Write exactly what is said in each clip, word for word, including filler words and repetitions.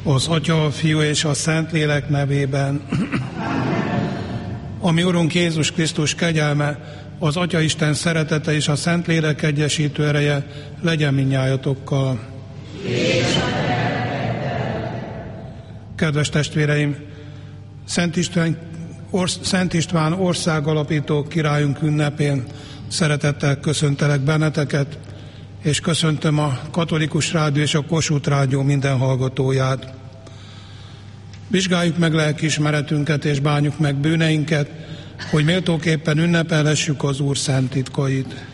Az Atya, a Fiú és a Szentlélek nevében. A mi Urunk Jézus Krisztus kegyelme, az Atyaisten szeretete és a Szentlélek egyesítő ereje legyen mindnyájatokkal. Kedves testvéreim, Szent István, Orsz, Szent István országalapító királyunk ünnepén szeretettel köszöntelek benneteket, és köszöntöm a Katolikus Rádió és a Kossuth Rádió minden hallgatóját. Vizsgáljuk meg lelkiismeretünket és bánjuk meg bűneinket, hogy méltóképpen ünnepelhessük az Úr szent titkait.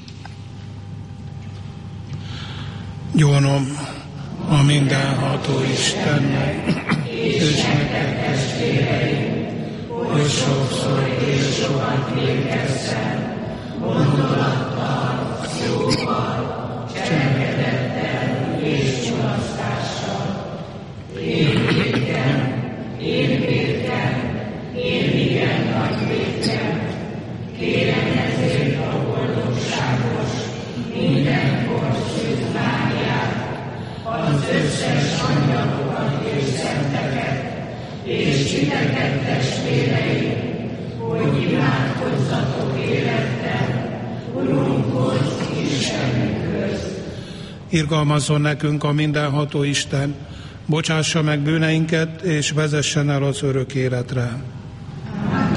Gyónom a mindenható Istennek, és neked testvéreim, hogy sokszor és sokat végezzem, gondolattal, szóval, cselekedettel és csulasztással. Én védkem, én védkem, én igen nagy védkem. Kérem ezért a boldogságos, mindenkor szűz Máriát, az összes angyalokat és szenteket, és titeket testvéreim, hogy imádkozzatok élettel, Urunkhoz, Istenünkhöz. Irgalmazzon nekünk a mindenható Isten, bocsássa meg bűneinket, és vezessen el az örök életre.